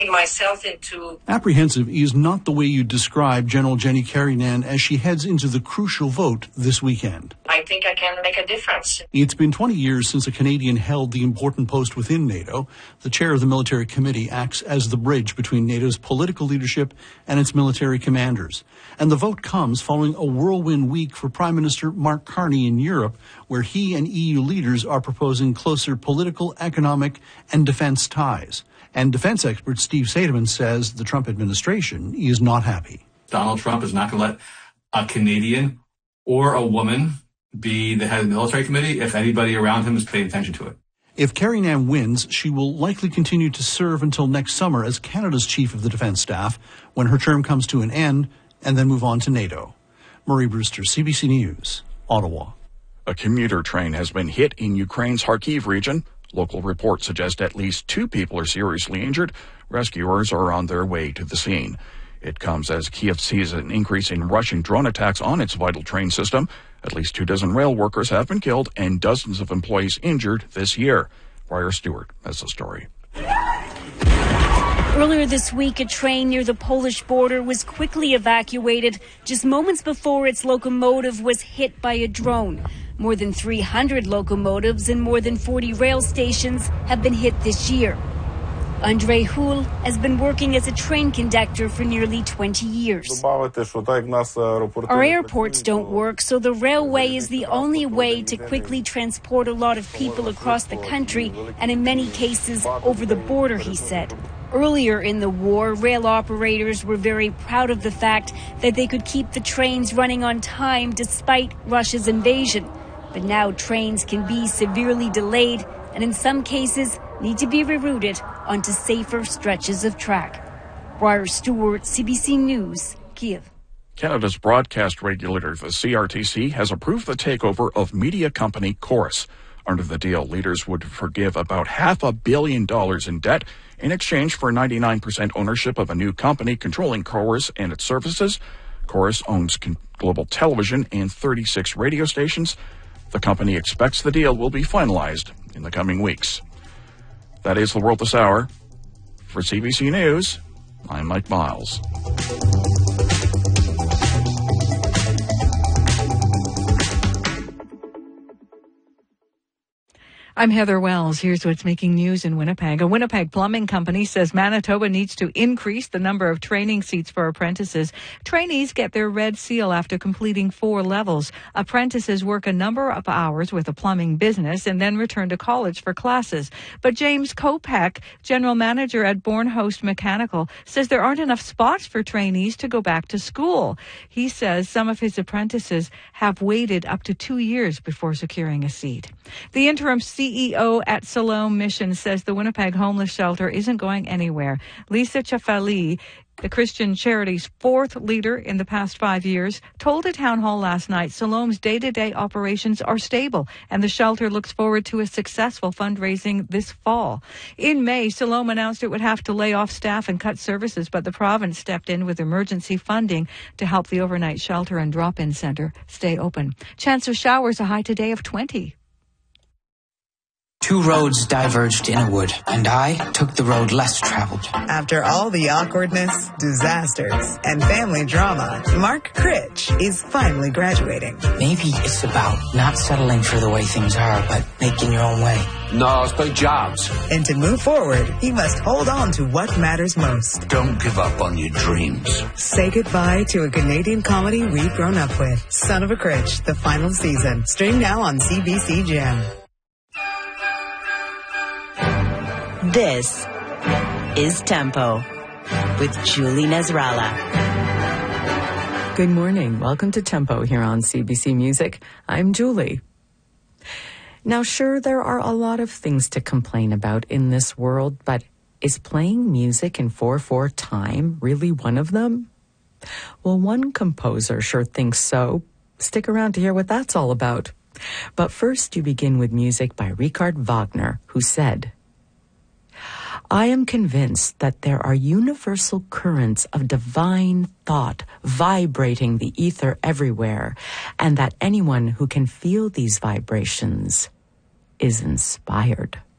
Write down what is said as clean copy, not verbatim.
myself into. Apprehensive is not the way you describe General Jenny Karinan as she heads into the crucial vote this weekend. I think I can make a difference. It's been 20 years since a Canadian held the important post within NATO. The chair of the military committee acts as the bridge between NATO's political leadership and its military commanders. And the vote comes following a whirlwind week for Prime Minister Mark Carney in Europe, where he and EU leaders are proposing closer political, economic, and defense ties. And defense expert Steve Seidemann says the Trump administration is not happy. Donald Trump is not going to let a Canadian or a woman be the head of the military committee if anybody around him is paying attention to it. If Karinan wins, she will likely continue to serve until next summer as Canada's chief of the defense staff when her term comes to an end, and then move on to NATO. Murray Brewster, CBC News, Ottawa. A commuter train has been hit in Ukraine's Kharkiv region. Local reports suggest at least 2 people are seriously injured. Rescuers are on their way to the scene. It comes as Kiev sees an increase in Russian drone attacks on its vital train system. At least 24 rail workers have been killed and dozens of employees injured this year. Briar Stewart has the story. Earlier this week, a train near the Polish border was quickly evacuated just moments before its locomotive was hit by a drone. More than 300 locomotives and more than 40 rail stations have been hit this year. Andrei Hul has been working as a train conductor for nearly 20 years. Our airports don't work, so the railway is the only way to quickly transport a lot of people across the country and in many cases over the border, he said. Earlier in the war, rail operators were very proud of the fact that they could keep the trains running on time despite Russia's invasion. But now trains can be severely delayed and in some cases need to be rerouted onto safer stretches of track. Briar Stewart, CBC News, Kiev. Canada's broadcast regulator, the CRTC, has approved the takeover of media company Corus. Under the deal, leaders would forgive about $500 million in debt in exchange for 99% ownership of a new company controlling Corus and its services. Corus owns Global Television and 36 radio stations. The company expects the deal will be finalized in the coming weeks. That is the world this hour. For CBC News, I'm Mike Miles. I'm Heather Wells. Here's what's making news in Winnipeg. A Winnipeg plumbing company says Manitoba needs to increase the number of training seats for apprentices. Trainees get their red seal after completing 4 levels. Apprentices work a number of hours with a plumbing business and then return to college for classes. But James Kopek, general manager at Bornhost Mechanical, says there aren't enough spots for trainees to go back to school. He says some of his apprentices have waited up to 2 years before securing a seat. The interim CEO at Siloam Mission says the Winnipeg homeless shelter isn't going anywhere. Lisa Chafali, the Christian charity's 4th leader in the past 5 years, told a town hall last night Siloam's day-to-day operations are stable and the shelter looks forward to a successful fundraising this fall. In May, Siloam announced it would have to lay off staff and cut services, but the province stepped in with emergency funding to help the overnight shelter and drop-in center stay open. Chance of showers, a high today of 20. 2 roads diverged in a wood, and I took the road less traveled. After all the awkwardness, disasters, and family drama, Mark Critch is finally graduating. Maybe it's about not settling for the way things are, but making your own way. No, it's about jobs. And to move forward, he must hold on to what matters most. Don't give up on your dreams. Say goodbye to a Canadian comedy we've grown up with. Son of a Critch, the final season. Stream now on CBC Gem. This is Tempo with Julie Nasrallah. Good morning. Welcome to Tempo here on CBC Music. I'm Julie. Now, sure, there are a lot of things to complain about in this world, but is playing music in 4/4 time really one of them? Well, one composer sure thinks so. Stick around to hear what that's all about. But first, you begin with music by Richard Wagner, who said, I am convinced that there are universal currents of divine thought vibrating the ether everywhere, and that anyone who can feel these vibrations is inspired.